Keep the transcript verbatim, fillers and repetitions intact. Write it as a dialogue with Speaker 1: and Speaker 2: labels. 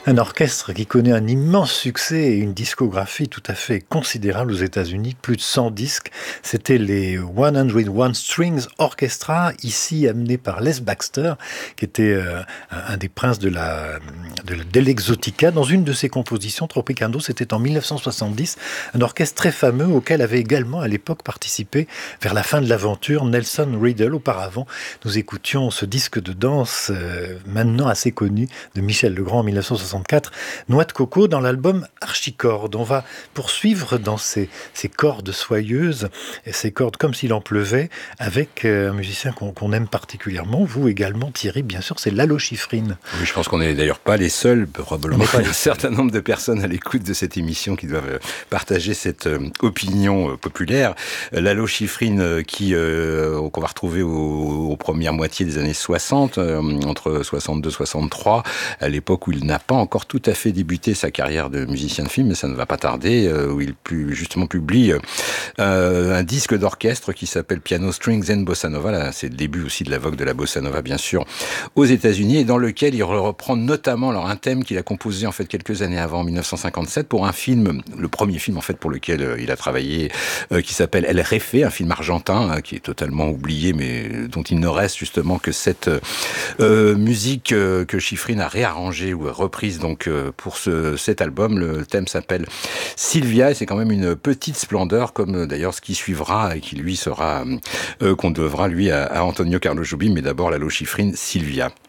Speaker 1: Un orchestre qui connaît un immense succès et une discographie tout à fait considérable aux États-Unis, plus de cent disques. C'était les cent un Strings Orchestra, ici amené par Les Baxter, qui était euh, un des princes de la, de, de l'exotica. Dans une de ses compositions, Tropicando, c'était en mille neuf cent soixante-dix, un orchestre très fameux auquel avait également à l'époque participé, vers la fin de l'aventure, Nelson Riddle. Auparavant, nous écoutions ce disque de danse, euh, maintenant assez connu, de Michel Legrand en mille neuf cent soixante-quatre, Noix de coco, dans l'album Archicordes. On va poursuivre dans ces, ces cordes soyeuses, ces cordes comme s'il en pleuvait, avec un musicien qu'on, qu'on aime particulièrement, vous également Thierry, bien sûr, c'est Lalo Schifrin.
Speaker 2: Oui, je pense qu'on n'est d'ailleurs pas les seuls, probablement. Il y a un certain nombre de personnes à l'écoute de cette émission qui doivent partager cette euh, opinion euh, populaire. Lalo Schifrin, euh, qui, euh, qu'on va retrouver au, aux premières moitiés des années soixante, euh, entre soixante-deux et soixante-trois, à l'époque où il n'a pas encore tout à fait débuté sa carrière de musicien de film, mais ça ne va pas tarder, euh, où il pu, justement publie euh, un disque d'orchestre qui s'appelle Piano Strings and Bossa Nova. Là, c'est le début aussi de la vogue de la Bossa Nova, bien sûr, aux États-Unis, et dans lequel il reprend notamment alors, un thème qu'il a composé en fait quelques années avant, en mille neuf cent cinquante-sept, pour un film, le premier film en fait pour lequel euh, il a travaillé, euh, qui s'appelle El Jefe, un film argentin euh, qui est totalement oublié, mais dont il ne reste justement que cette euh, musique euh, que Schifrin a réarrangée ou reprise donc euh, pour ce, cet album. Le thème s'appelle Sylvia, et c'est quand même une petite splendeur, comme euh, d'ailleurs ce qui suivra et qui lui sera euh, qu'on devra lui à, à Antonio Carlos Jobim, mais d'abord Lalo Schifrin, Sylvia.